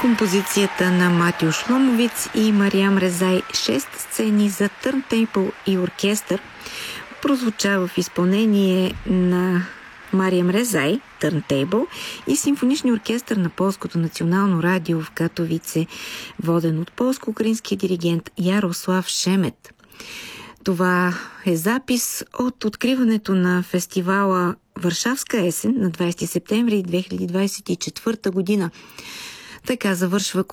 Композицията на Матио Шломовиц и Мариам Резай «6 сцени за търнтейбъл и оркестър» прозвуча в изпълнение на Мариам Резай «Търнтейбъл» и симфоничния оркестър на Полското национално радио в Катовице, воден от полско-украинския диригент Ярослав Шемет. Това е запис от откриването на фестивала Варшавска есен на 20 септември 2024 година. Така завършва